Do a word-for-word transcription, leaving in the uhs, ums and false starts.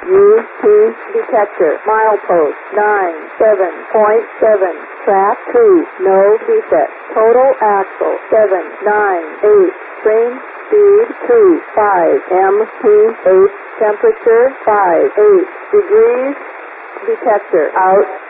U T detector. Milepost nine seven point seven. Track two. No defect. Total axle seven nine eight. Train speed two five. M P H temperature five eight degrees. Detector out.